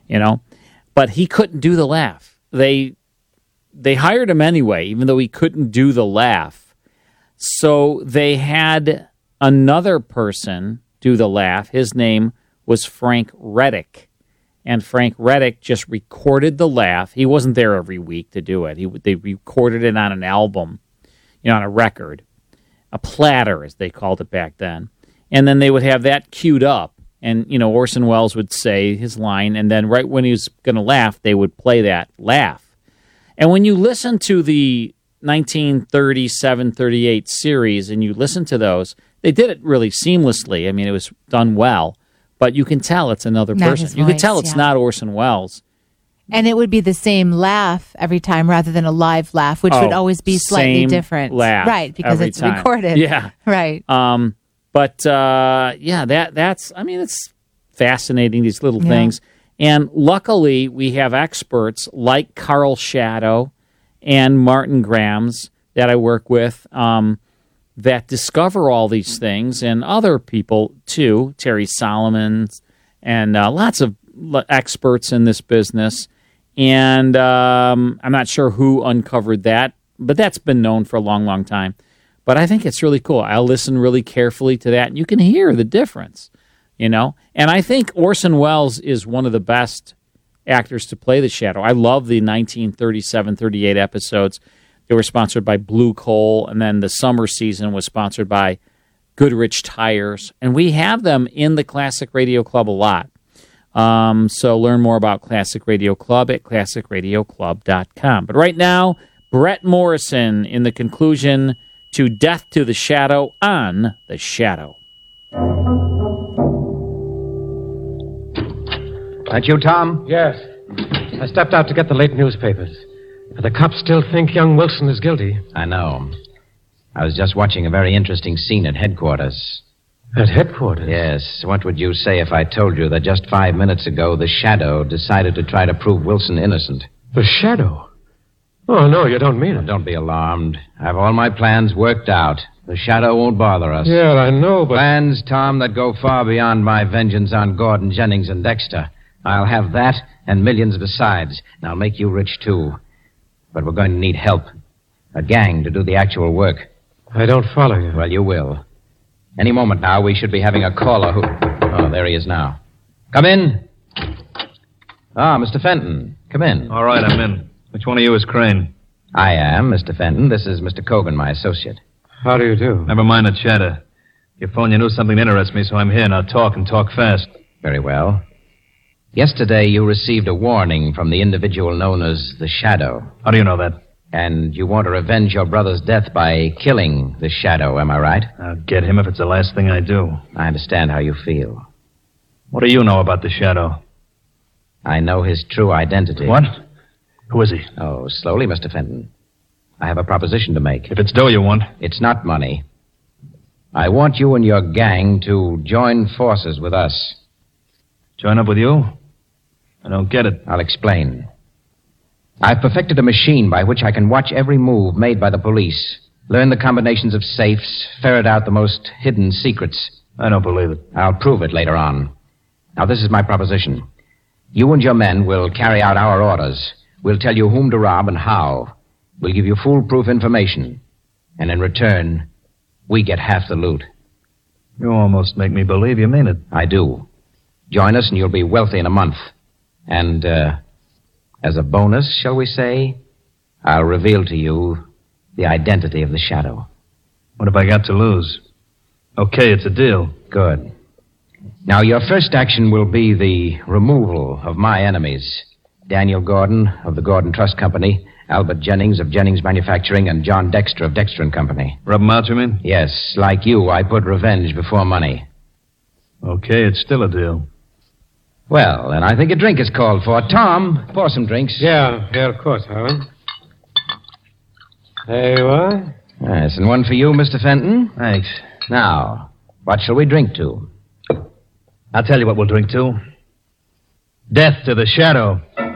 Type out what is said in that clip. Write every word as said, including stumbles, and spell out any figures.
you know. But he couldn't do the laugh. They they hired him anyway, even though he couldn't do the laugh. So they had another person do the laugh. His name was Frank Reddick. And Frank Reddick just recorded the laugh. He wasn't there every week to do it. He They recorded it on an album, you know, on a record, a platter, as they called it back then. And then they would have that queued up. And, you know, Orson Welles would say his line, and then right when he was going to laugh, they would play that laugh. And when you listen to the nineteen thirty-seven thirty-eight series, and you listen to those, they did it really seamlessly. I mean, it was done well. But you can tell it's another Not person. his You can voice, tell it's yeah. not Orson Welles. And it would be the same laugh every time rather than a live laugh, which Oh, would always be slightly same different. laugh Right, because every it's time. recorded. Yeah. Right. Um, but, uh, yeah, that that's, I mean, it's fascinating, these little Yeah. things. And luckily, we have experts like Carl Shadow and Martin Grams that I work with um, that discover all these things, and other people, too, Terry Solomon, and uh, lots of l- experts in this business. And um, I'm not sure who uncovered that, but that's been known for a long, long time. But I think it's really cool. I'll listen really carefully to that, and you can hear the difference, you know. And I think Orson Welles is one of the best actors to play the Shadow. I love the nineteen thirty-seven thirty-eight episodes. They were sponsored by Blue Coal, and then the summer season was sponsored by Goodrich Tires. And we have them in the Classic Radio Club a lot. Um, so learn more about Classic Radio Club at classic radio club dot com. But right now, Brett Morrison in the conclusion to Death to the Shadow on The Shadow. That you, Tom? Yes. I stepped out to get the late newspapers. But the cops still think young Wilson is guilty. I know. I was just watching a very interesting scene at headquarters. At headquarters? Yes. What would you say if I told you that just five minutes ago the Shadow decided to try to prove Wilson innocent? The Shadow? Oh, no, you don't mean it. Don't be alarmed. I have all my plans worked out. The Shadow won't bother us. Yeah, I know, but... Plans, Tom, that go far beyond my vengeance on Gordon, Jennings, and Dexter. I'll have that and millions besides, and I'll make you rich, too. But we're going to need help. A gang to do the actual work. I don't follow you. Well, you will. Any moment now, we should be having a caller who... Oh, there he is now. Come in. Ah, Mister Fenton. Come in. All right, I'm in. Which one of you is Crane? I am, Mister Fenton. This is Mister Cogan, my associate. How do you do? Never mind the chatter. Your phone, you knew something interests me, so I'm here. Now talk and talk fast. Very well. Yesterday, you received a warning from the individual known as the Shadow. How do you know that? And you want to revenge your brother's death by killing the Shadow, am I right? I'll get him if it's the last thing I do. I understand how you feel. What do you know about the Shadow? I know his true identity. What? Who is he? Oh, slowly, Mister Fenton. I have a proposition to make. If it's dough you want. It's not money. I want you and your gang to join forces with us. Join up with you? I don't get it. I'll explain. I've perfected a machine by which I can watch every move made by the police, learn the combinations of safes, ferret out the most hidden secrets. I don't believe it. I'll prove it later on. Now, this is my proposition. You and your men will carry out our orders. We'll tell you whom to rob and how. We'll give you foolproof information. And in return, we get half the loot. You almost make me believe you mean it. I do. Join us and you'll be wealthy in a month. And, uh, as a bonus, shall we say, I'll reveal to you the identity of the Shadow. What have I got to lose? Okay, it's a deal. Good. Now, your first action will be the removal of my enemies. Daniel Gordon of the Gordon Trust Company, Albert Jennings of Jennings Manufacturing, and John Dexter of Dexter and Company. Rub 'em out, you mean? Yes, like you, I put revenge before money. Okay, it's still a deal. Well, then I think a drink is called for. Tom, pour some drinks. Yeah, yeah, of course, Howard. There you are. Yes, and one for you, Mister Fenton. Thanks. Now, what shall we drink to? I'll tell you what we'll drink to. Death to the Shadow.